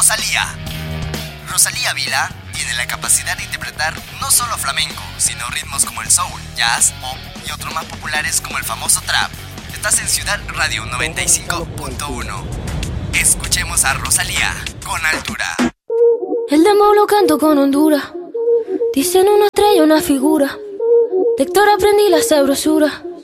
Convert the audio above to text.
Rosalía. Rosalía Vila tiene la capacidad de interpretar no solo flamenco, sino ritmos como el soul, jazz, pop y otros más populares como el famoso trap. Estás en Ciudad Radio 95.1. Escuchemos a Rosalía con altura. El dembow lo canto con Honduras. Dicen una estrella, una figura. De Héctor aprendí la sabrosura.